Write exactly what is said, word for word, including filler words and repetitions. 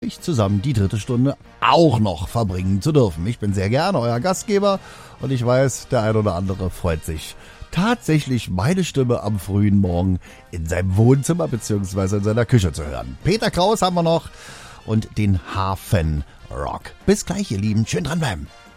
euch zusammen die dritte Stunde auch noch verbringen zu dürfen. Ich bin sehr gerne euer Gastgeber und ich weiß, der ein oder andere freut sich tatsächlich, meine Stimme am frühen Morgen in seinem Wohnzimmer bzw. in seiner Küche zu hören. Peter Kraus haben wir noch und den Hafenrock. Bis gleich, ihr Lieben. Schön dranbleiben.